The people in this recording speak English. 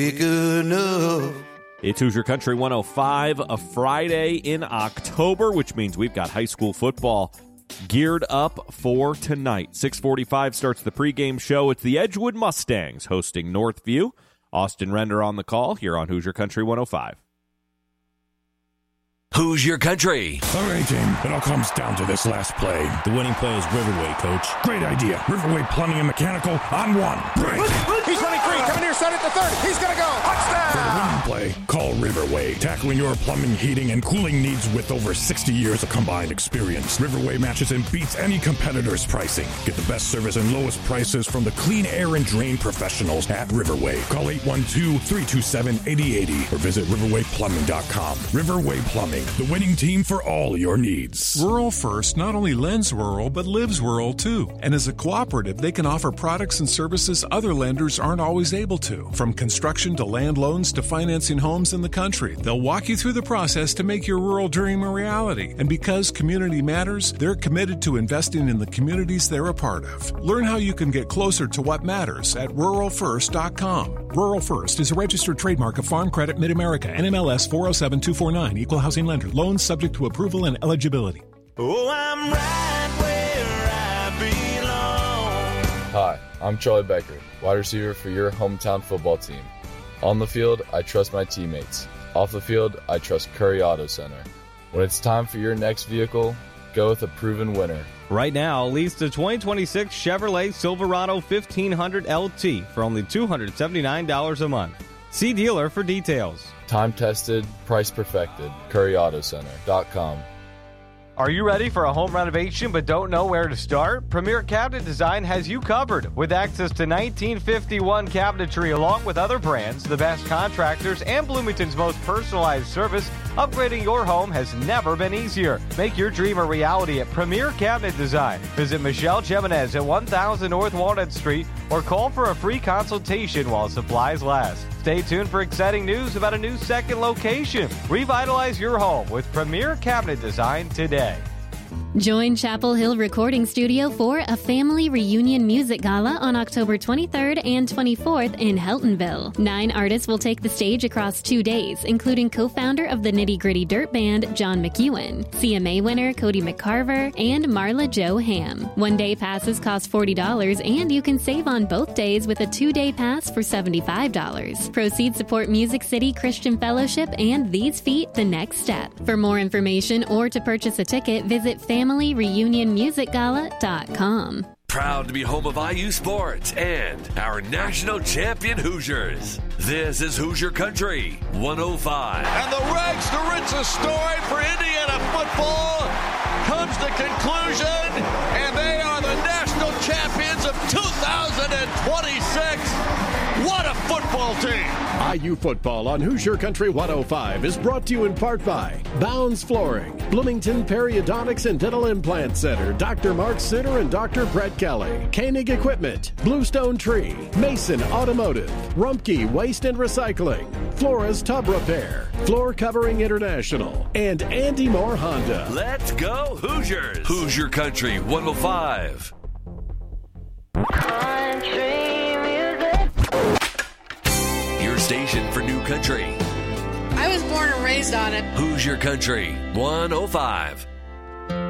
Good enough. It's Hoosier Country 105, a Friday in October, which means we've got high school football geared up for tonight. 6:45 starts the pregame show. It's the Edgewood Mustangs hosting Northview. Austin Render on the call here on Hoosier Country 105. Hoosier Country. All right, team. It all comes down to this last play. The winning play is Riverway, Coach. Great idea. Riverway Plumbing and Mechanical on one. Break. He's running free. Coming near side at the 30. He's going to go. Touchdown. For the winning play, call Riverway. Tackling your plumbing, heating, and cooling needs with over 60 years of combined experience. Riverway matches and beats any competitor's pricing. Get the best service and lowest prices from the clean air and drain professionals at Riverway. Call 812-327-8080 or visit riverwayplumbing.com. Riverway Plumbing, the winning team for all your needs. Rural First not only lends rural, but lives rural too. And as a cooperative, they can offer products and services other lenders aren't always able to. From construction to land loans to financing homes in the country, they'll walk you through the process to make your rural dream a reality. And because community matters, they're committed to investing in the communities they're a part of. Learn how you can get closer to what matters at ruralfirst.com. Rural First is a registered trademark of Farm Credit Mid-America, NMLS 407249, Equal Housing Lender. Loans subject to approval and eligibility. Oh, I'm right where I belong. Hi, I'm Charlie Becker, wide receiver for your hometown football team. On the field, I trust my teammates. Off the field, I trust Curry Auto Center. When it's time for your next vehicle, go with a proven winner. Right now, lease the 2026 Chevrolet Silverado 1500 LT for only $279 a month. See dealer for details. Time tested, price perfected. CurryAutoCenter.com. Are you ready for a home renovation but don't know where to start? Premier Cabinet Design has you covered. With access to 1951 cabinetry along with other brands, the best contractors, and Bloomington's most personalized service, upgrading your home has never been easier. Make your dream a reality at Premier Cabinet Design. Visit Michelle Jimenez at 1000 North Walnut Street or call for a free consultation while supplies last. Stay tuned for exciting news about a new second location. Revitalize your home with Premier Cabinet Design today. Join Chapel Hill Recording Studio for a family reunion music gala on October 23rd and 24th in Heltonville. 9 artists will take the stage across 2 days, including co-founder of the Nitty Gritty Dirt Band, John McEwen, CMA winner Cody McCarver, and Marla Jo Ham. 1-day passes cost $40, and you can save on both days with a 2-day pass for $75. Proceeds support Music City Christian Fellowship and These Feet The Next Step. For more information or to purchase a ticket, visit FamilyReunionMusicGala.com. Proud to be home of IU Sports and our national champion Hoosiers. This is Hoosier Country 105. And the rags to riches story for Indiana football comes to conclusion, and they are the national champions of 2026. What a football team! IU football on Hoosier Country 105 is brought to you in part by Bounds Flooring, Bloomington Periodontics and Dental Implant Center, Dr. Mark Sitter and Dr. Brett Kelly, Koenig Equipment, Bluestone Tree, Mason Automotive, Rumpke Waste and Recycling, Flora's Tub Repair, Floor Covering International, and Andy Moore Honda. Let's go Hoosiers! Hoosier Country 105. Your station for new country. I was born and raised on it. Hoosier Country 105.